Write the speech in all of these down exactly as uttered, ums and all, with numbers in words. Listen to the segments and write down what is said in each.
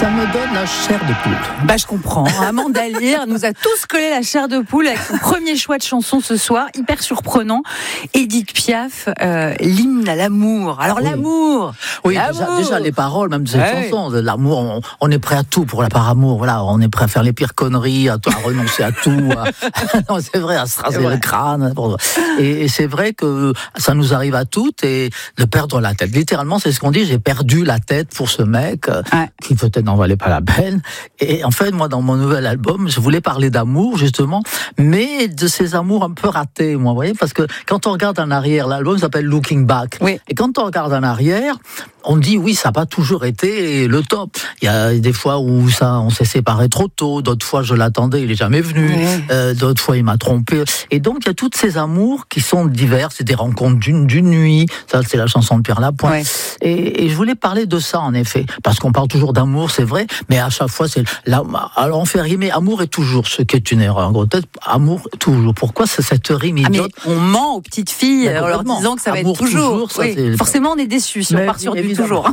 Ça me donne la chair de poule. Bah, je comprends. Amanda Lear nous a tous collé la chair de poule avec son premier choix de chanson ce soir, hyper surprenant. Édith Piaf, euh, l'hymne à l'amour. Alors, oui. l'amour. Oui, l'amour. Déjà, déjà les paroles, même de cette ouais. chanson, de l'amour, on, on est prêt à tout pour la par amour. Voilà, on est prêt à faire les pires conneries, à, à renoncer à tout. À, non, c'est vrai, à se raser le crâne. Et, et c'est vrai que ça nous arrive à toutes et de perdre la tête. Littéralement, c'est ce qu'on dit. J'ai perdu la tête pour ce mec ouais. qui peut-être n'en valait pas la peine. Et en fait, moi, dans mon nouvel album, je voulais parler d'amour, justement, mais de ces amours un peu ratés, moi, vous voyez, parce que quand on regarde en arrière, l'album s'appelle Looking Back. Oui. Et quand on regarde en arrière, on dit oui, ça n'a pas toujours été le top. Il y a des fois où ça, on s'est séparés trop tôt, d'autres fois je l'attendais, il n'est jamais venu, oui. euh, d'autres fois il m'a trompé. Et donc il y a toutes ces amours qui sont divers, c'est des rencontres d'une, d'une nuit, ça c'est la chanson de Pierre Lapointe. Oui. Et, et je voulais parler de ça en effet, parce qu'on parle toujours d'amour, c'est vrai, mais à chaque fois c'est là, alors on fait rimer amour et toujours, ce qui est une erreur. En gros, peut-être amour toujours. Pourquoi c'est cette rime idiote? Ah, on ment aux petites filles en leur disant que ça va amour, être toujours. toujours ça, oui. c'est... Forcément on est déçus si mais on part sur du toujours.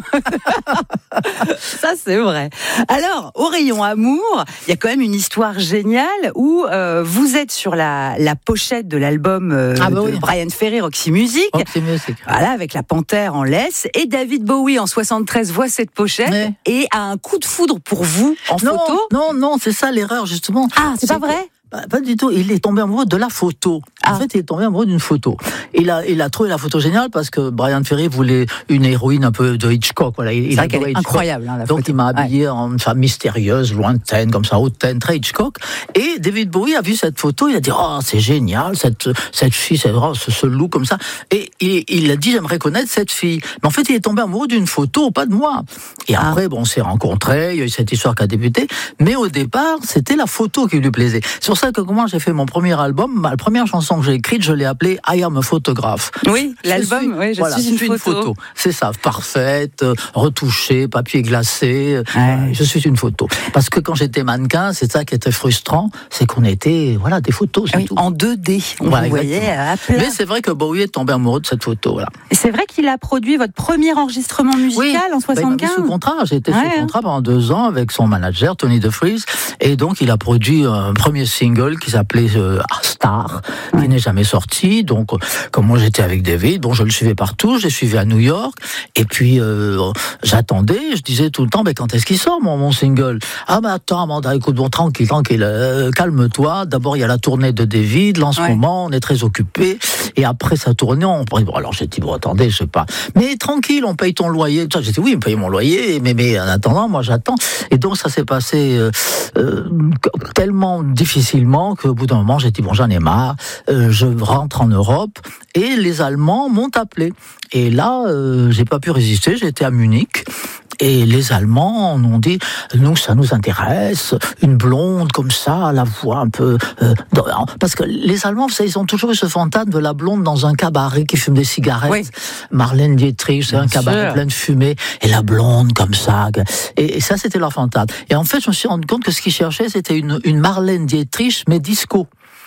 Ça, c'est vrai. Alors, au rayon amour, il y a quand même une histoire géniale où euh, vous êtes sur la, la pochette de l'album euh, ah bah de oui. Bryan Ferry, Roxy Music. Roxy Music. Voilà, avec la panthère en laisse. Et David Bowie, en soixante-treize, voit cette pochette ouais. et a un coup de foudre pour vous en non, photo. Non, non, c'est ça l'erreur, justement. Ah, c'est, c'est pas vrai que... Pas, pas du tout. Il est tombé amoureux de la photo. Ah. En fait, il est tombé amoureux d'une photo. Il a, il a trouvé la photo géniale parce que Bryan Ferry voulait une héroïne un peu de Hitchcock. Voilà. Il, c'est vrai qu'elle est Hitchcock. Incroyable. Hein, la Donc, photo. il m'a habillé ouais. en femme mystérieuse, lointaine, comme ça, hautaine, très Hitchcock. Et David Bowie a vu cette photo. Il a dit, oh, c'est génial, cette, cette fille, c'est vrai, ce, ce look comme ça. Et il, il a dit, j'aimerais connaître cette fille. Mais en fait, il est tombé amoureux d'une photo, pas de moi. Et ah. après, bon, on s'est rencontrés. Il y a eu cette histoire qui a débuté. Mais au départ, c'était la photo qui lui plaisait. C'est pour ça que comment j'ai fait mon premier album, la première chanson que j'ai écrite, je l'ai appelée I Am a Photograph. Oui, l'album, suis, oui, je voilà, suis une, suis photo. une photo. C'est ça, parfaite, retouchée, papier glacé. Ouais. Euh, je suis une photo. Parce que quand j'étais mannequin, c'est ça qui était frustrant, c'est qu'on était, voilà, des photos, c'est oui, tout. En deux D, on voilà, voyait à plat. Mais c'est vrai que Bowie est tombé amoureux de cette photo, voilà. Et c'est vrai qu'il a produit votre premier enregistrement musical oui, en soixante-quinze. Ben, il m'a mis sous contrat, j'ai été ouais, sous contrat pendant deux ans avec son manager, Tony DeFries, et donc il a produit un premier single qui s'appelait euh, Star, qui ouais. n'est jamais sorti. Donc, comme moi j'étais avec David, bon, je le suivais partout, je l'ai suivi à New York, et puis euh, j'attendais, je disais tout le temps, mais quand est-ce qu'il sort mon, mon single? Ah ben attends, Amanda, écoute, bon, tranquille, tranquille, euh, calme-toi. D'abord il y a la tournée de David, là en ce ouais. moment, on est très occupés, et après sa tournée, on bon, alors j'ai dit bon attendez, je sais pas, mais tranquille, on paye ton loyer. J'ai dit oui, on paye mon loyer, mais mais en attendant, moi j'attends. Et donc ça s'est passé euh, euh, tellement difficilement qu'au bout d'un moment j'ai dit bon j'en ai marre, euh, je rentre en Europe et les Allemands m'ont appelé. Et là euh, j'ai pas pu résister, j'étais à Munich. Et les Allemands ont dit, nous, ça nous intéresse, une blonde comme ça, la voix un peu... Euh, parce que les Allemands, vous savez, ils ont toujours eu ce fantasme de la blonde dans un cabaret qui fume des cigarettes. Oui. Marlène Dietrich, c'est un cabaret sûr. plein de fumée, et la blonde comme ça. Et, et ça, c'était leur fantasme. Et en fait, je me suis rendu compte que ce qu'ils cherchaient, c'était une, une Marlène Dietrich, mais disco.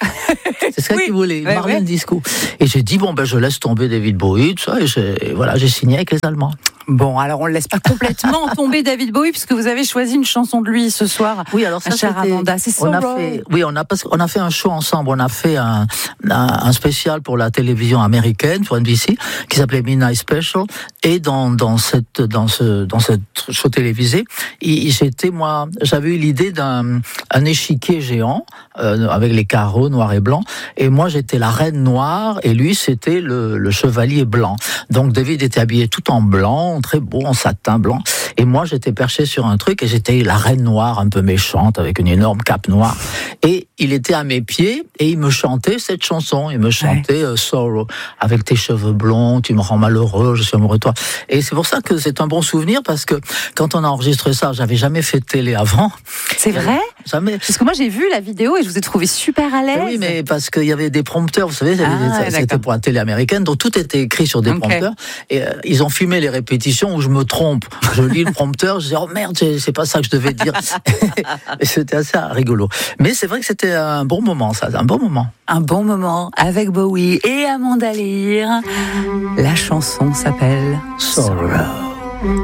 C'est ça oui, qu'ils voulaient, ouais, Marlène ouais. Disco. Et j'ai dit, bon, ben, je laisse tomber David Bowie, tout ça, et, et voilà, j'ai signé avec les Allemands. Bon, alors on ne laisse pas complètement tomber David Bowie, puisque vous avez choisi une chanson de lui ce soir. Oui, alors ça, chère Amanda, c'est on a fait, oui, on a, parce qu'on a fait un show ensemble, on a fait un, un, un spécial pour la télévision américaine, pour N B C, qui s'appelait Midnight Special, et dans, dans cette, dans ce, dans cette show télévisé, j'étais, moi, j'avais eu l'idée d'un, un échiquier géant, euh, avec les carreaux noirs et blancs, et moi j'étais la reine noire, et lui c'était le, le chevalier blanc. Donc David était habillé tout en blanc, très beau, en satin blanc. Et moi, j'étais perché sur un truc et j'étais la reine noire, un peu méchante, avec une énorme cape noire. Et il était à mes pieds et il me chantait cette chanson. Il me chantait ouais. euh, Sorrow, avec tes cheveux blonds, tu me rends malheureux, je suis amoureux de toi. Et c'est pour ça que c'est un bon souvenir, parce que quand on a enregistré ça, j'avais jamais fait de télé avant. C'est vrai? Jamais. Parce que moi, j'ai vu la vidéo et je vous ai trouvé super à l'aise. Oui, mais parce qu'il y avait des prompteurs, vous savez, ah, c'était d'accord. pour la télé américaine, donc tout était écrit sur des okay. prompteurs. Et euh, ils ont filmé les répétitions où je me trompe. Je lis le prompteur, je dis oh merde, c'est pas ça que je devais dire. Et c'était assez rigolo. Mais c'est vrai que c'était un bon moment, ça, un bon moment. Un bon moment avec Bowie et Amanda Lear. La chanson s'appelle Sorrow.